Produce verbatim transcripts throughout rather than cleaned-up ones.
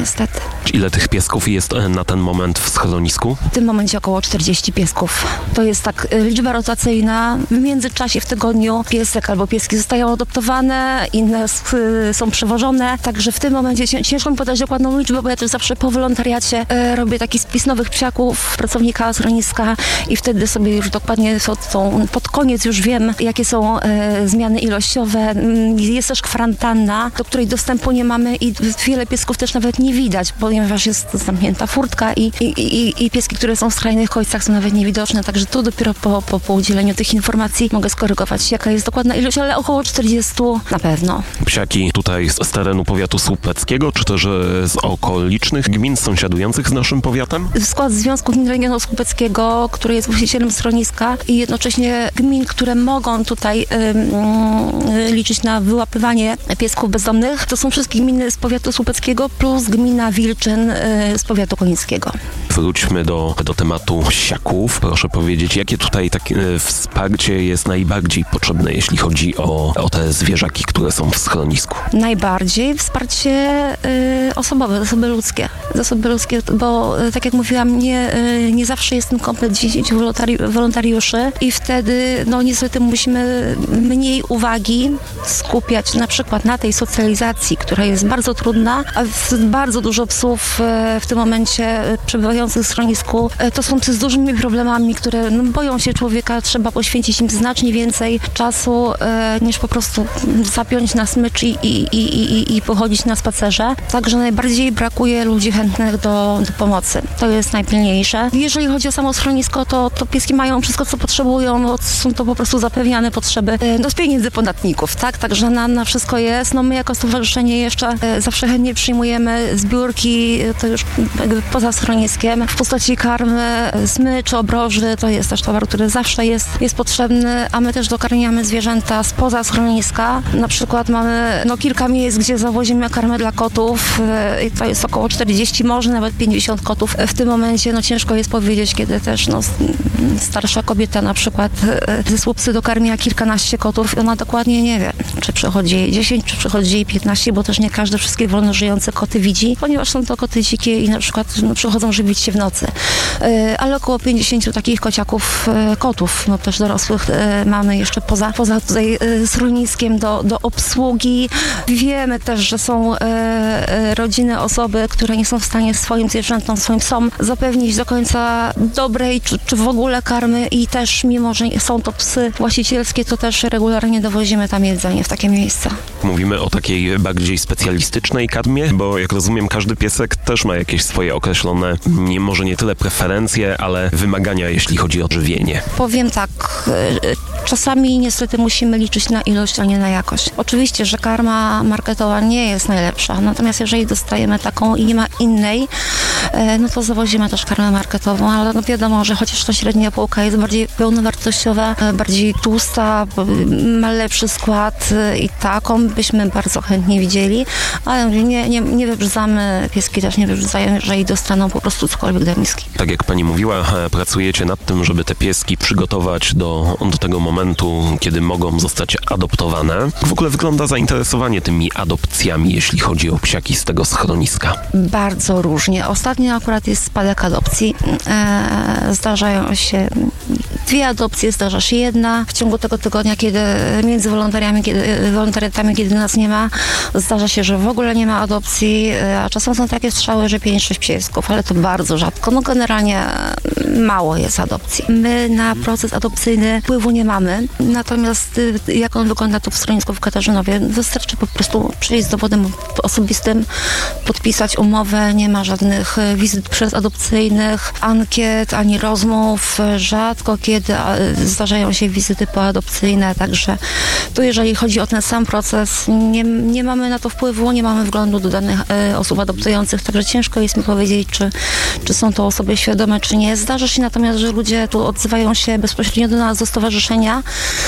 niestety. Ile tych piesków jest na ten moment w schronisku? W tym momencie około czterdzieści piesków. To jest tak liczba rotacyjna. W międzyczasie w tygodniu piesek albo pieski zostają adoptowane, inne są przewożone. Także w tym momencie ciężko mi podać dokładną liczbę, bo ja też zawsze po wolontariacie e, robię taki spis nowych psiaków, pracownika schroniska i wtedy sobie już dokładnie są, są pod koniec już wiem, jakie są e, zmiany ilościowe. Jest też kwarantanna, do której dostępu nie mamy i wiele piesków też nawet nie widać, ponieważ jest zamknięta furtka i, i, i, i pieski, które są w skrajnych kojcach, są nawet niewidoczne, także tu dopiero po, po, po udzieleniu tych informacji mogę skorygować, jaka jest dokładna ilość, ale około czterdzieści na pewno. Psiaki tutaj z, z terenu powiatu słupeckiego, czy też z okolicznych gmin sąsiadujących z naszym powiatem? Skład Związku Gmin Regionu Słupeckiego, który jest właścicielem schroniska i jednocześnie gmin, które mogą tutaj y, y, liczyć na wyłapywanie piesków bezdomnych, to są wszystkie gminy z powiatu słupeckiego plus gmina Wilczyn y, z powiatu konińskiego. Wróćmy do, do tematu psiaków. Proszę powiedzieć, jakie tutaj takie wsparcie jest najbardziej potrzebne, jeśli chodzi o, o te zwierzaki, które są w schronisku? Najbardziej wsparcie y, osobowe, zasoby ludzkie. Zasoby ludzkie, bo y, tak jak mówiłam, nie, y, nie zawsze jest ten komplet dziesięciu wolontari- wolontariuszy i wtedy no niestety musimy mniej uwagi skupiać na przykład na tej socjalizacji, która jest bardzo trudna, a bardzo dużo psów y, w tym momencie y, przebywających w schronisku y, to są psy z dużymi problemami, które no, boją się człowieka, trzeba poświęcić im znacznie więcej czasu y, niż po prostu zapiąć na smycz i, i, i, i, i pochodzić na spacerze. Także najbardziej brakuje ludzi chętnych do, do pomocy. To jest najpilniejsze. Jeżeli chodzi o samo schronisko, to, to pieski mają wszystko, co potrzebują. No, są to po prostu zapewniane potrzeby no, z pieniędzy podatników, tak? Także na, na wszystko jest. No my jako stowarzyszenie jeszcze e, zawsze chętnie przyjmujemy zbiórki, to już jakby poza schroniskiem, w postaci karmy, smyczy, obroży. To jest też towar, który zawsze jest, jest potrzebny, a my też dokarmiamy zwierzęta spoza schroniska. Na przykład mamy no, kilka miejsc, gdzie zawozimy karmę dla kotów e, i to jest około czterdzieści, może nawet pięćdziesiąt kotów. W tym momencie no, ciężko jest powiedzieć, kiedy też no, starsza kobieta na przykład e, ze Słupcy dokarmia kilkanaście kotów i ona dokładnie nie wie, czy przychodzi jej dziesięć, czy przychodzi jej piętnaście, bo też nie każdy wszystkie wolno żyjące koty widzi, ponieważ są to koty dzikie i na przykład no, przychodzą żywić się w nocy. E, ale około pięćdziesiąt takich kociaków, e, kotów, no też dorosłych e, mamy jeszcze poza, poza tutaj e, schroniskiem do, do obsługi. Wiemy też, że są e, e, rodziny, osoby, które nie są w stanie swoim zwierzętom, swoim psom zapewnić do końca dobrej, czy, czy w ogóle karmy i też mimo, że są to psy właścicielskie, to też regularnie dowozimy tam jedzenie w takie miejsca. Mówimy o takiej bardziej specjalistycznej karmie, bo jak rozumiem, każdy piesek też ma jakieś swoje określone, nie może nie tyle preferencje, ale wymagania, jeśli chodzi o żywienie. Powiem tak, czasami niestety musimy liczyć na ilość, a nie na jakość. Oczywiście, że karma marketowa nie jest najlepsza, natomiast jeżeli dostajemy taką i nie ma innej, no to zawozimy też karmę marketową, ale no wiadomo, że chociaż ta średnia półka jest bardziej pełnowartościowa, bardziej tłusta, ma lepszy skład i taką byśmy bardzo chętnie widzieli, ale nie, nie, nie wybrzydzamy, pieski też nie wybrzydzają, jeżeli dostaną po prostu cokolwiek do miski. Tak jak pani mówiła, pracujecie nad tym, żeby te pieski przygotować do, do tego momentu, kiedy mogą zostać adoptowane. W ogóle wygląda zainteresowanie tymi adopcjami, jeśli chodzi o psiaki z tego schroniska? Bardzo różnie. Ostatnio akurat jest spadek adopcji. E, zdarzają się dwie adopcje, zdarza się jedna. W ciągu tego tygodnia, kiedy między wolontariami, kiedy, wolontariatami, kiedy nas nie ma, zdarza się, że w ogóle nie ma adopcji, a czasem są takie strzały, że pięć sześć piesków, ale to bardzo rzadko. No generalnie mało jest adopcji. My na proces adopcyjny wpływu nie mamy, natomiast jak on wygląda tu w schronisku w Katarzynowie, wystarczy po prostu przyjść z dowodem osobistym, podpisać umowę, nie ma żadnych wizyt przedadopcyjnych, ankiet, ani rozmów, rzadko kiedy zdarzają się wizyty poadopcyjne, także tu jeżeli chodzi o ten sam proces, nie, nie mamy na to wpływu, nie mamy wglądu do danych e, osób adoptujących, także ciężko jest mi powiedzieć, czy, czy są to osoby świadome, czy nie. Zdarza się natomiast, że ludzie tu odzywają się bezpośrednio do nas, do stowarzyszenia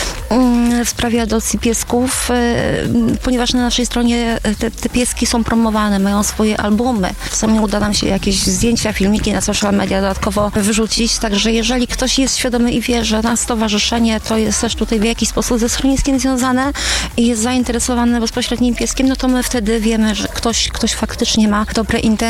mm, w sprawie adopcji piesków, e, ponieważ na naszej stronie te, te pieski są promowane, mają swoje albumy. Czasami uda nam się jakieś zdjęcia, filmiki na social media dodatkowo wyrzucić, także jeżeli ktoś jest świadomy i wie, że nasze stowarzyszenie to jest też tutaj w jakiś sposób ze schroniskiem związane i jest zainteresowany bezpośrednim pieskiem, no to my wtedy wiemy, że ktoś, ktoś faktycznie ma dobre intencje